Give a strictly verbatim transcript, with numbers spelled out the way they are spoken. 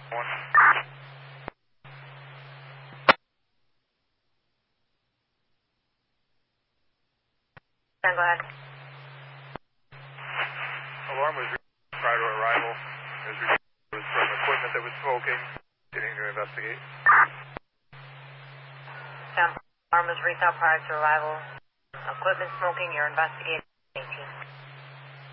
One. Then go ahead. Alarm was reached prior to arrival. It was reached was from equipment that was smoking. Getting to investigate. Sam, alarm was reached out prior to arrival. Equipment smoking, you're investigating.